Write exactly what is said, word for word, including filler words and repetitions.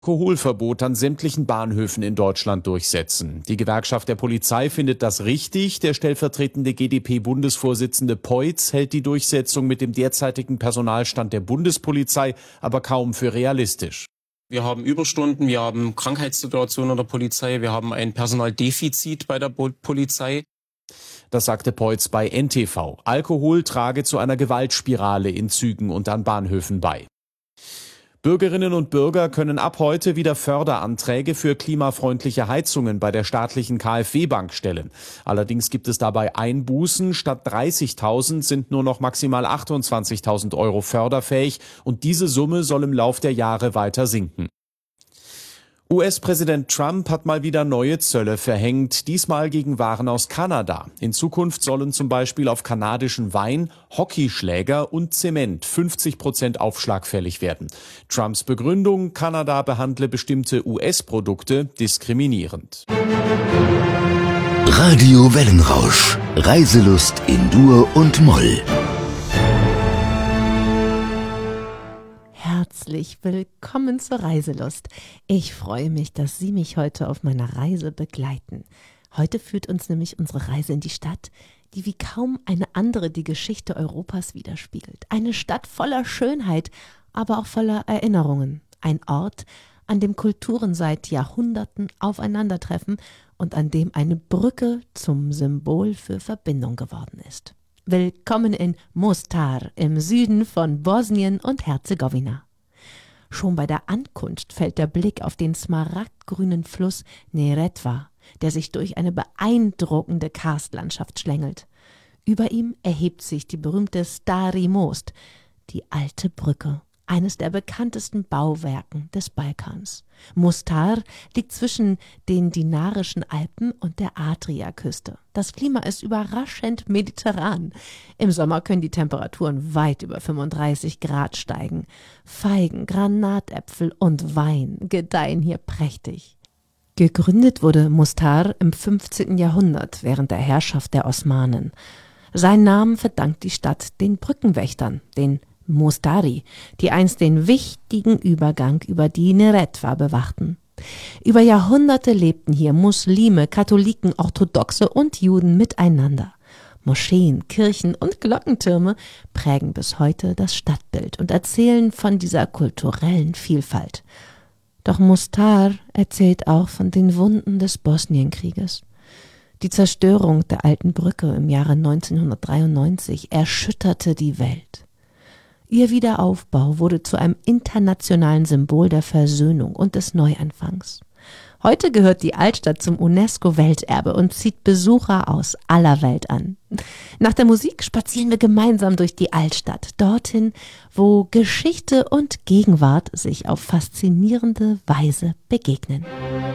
Alkoholverbot an sämtlichen Bahnhöfen in Deutschland durchsetzen. Die Gewerkschaft der Polizei findet das richtig. Der stellvertretende G D P-Bundesvorsitzende Peutz hält die Durchsetzung mit dem derzeitigen Personalstand der Bundespolizei aber kaum für realistisch. Wir haben Überstunden, wir haben Krankheitssituationen in der Polizei, wir haben ein Personaldefizit bei der Polizei. Das sagte Peutz bei N T V. Alkohol trage zu einer Gewaltspirale in Zügen und an Bahnhöfen bei. Bürgerinnen und Bürger können ab heute wieder Förderanträge für klimafreundliche Heizungen bei der staatlichen KfW-Bank stellen. Allerdings gibt es dabei Einbußen. Statt dreißigtausend sind nur noch maximal achtundzwanzigtausend Euro förderfähig und diese Summe soll im Lauf der Jahre weiter sinken. U S-Präsident Trump hat mal wieder neue Zölle verhängt, diesmal gegen Waren aus Kanada. In Zukunft sollen zum Beispiel auf kanadischen Wein, Hockeyschläger und Zement fünfzig Prozent Aufschlag fällig werden. Trumps Begründung: Kanada behandle bestimmte U S-Produkte diskriminierend. Radio Wellenrausch. Reiselust in Dur und Moll. Herzlich willkommen zur Reiselust. Ich freue mich, dass Sie mich heute auf meiner Reise begleiten. Heute führt uns nämlich unsere Reise in die Stadt, die wie kaum eine andere die Geschichte Europas widerspiegelt. Eine Stadt voller Schönheit, aber auch voller Erinnerungen. Ein Ort, an dem Kulturen seit Jahrhunderten aufeinandertreffen und an dem eine Brücke zum Symbol für Verbindung geworden ist. Willkommen in Mostar im Süden von Bosnien und Herzegowina. Schon bei der Ankunft fällt der Blick auf den smaragdgrünen Fluss Neretva, der sich durch eine beeindruckende Karstlandschaft schlängelt. Über ihm erhebt sich die berühmte Stari Most, die alte Brücke, eines der bekanntesten Bauwerken des Balkans. Mostar liegt zwischen den Dinarischen Alpen und der Adriaküste. Das Klima ist überraschend mediterran. Im Sommer können die Temperaturen weit über fünfunddreißig Grad steigen. Feigen, Granatäpfel und Wein gedeihen hier prächtig. Gegründet wurde Mostar im fünfzehnten Jahrhundert während der Herrschaft der Osmanen. Seinen Namen verdankt die Stadt den Brückenwächtern, den Mostari, die einst den wichtigen Übergang über die Neretva bewachten. Über Jahrhunderte lebten hier Muslime, Katholiken, Orthodoxe und Juden miteinander. Moscheen, Kirchen und Glockentürme prägen bis heute das Stadtbild und erzählen von dieser kulturellen Vielfalt. Doch Mostar erzählt auch von den Wunden des Bosnienkrieges. Die Zerstörung der alten Brücke im Jahre neunzehnhundertdreiundneunzig erschütterte die Welt. Ihr Wiederaufbau wurde zu einem internationalen Symbol der Versöhnung und des Neuanfangs. Heute gehört die Altstadt zum UNESCO-Welterbe und zieht Besucher aus aller Welt an. Nach der Musik spazieren wir gemeinsam durch die Altstadt, dorthin, wo Geschichte und Gegenwart sich auf faszinierende Weise begegnen.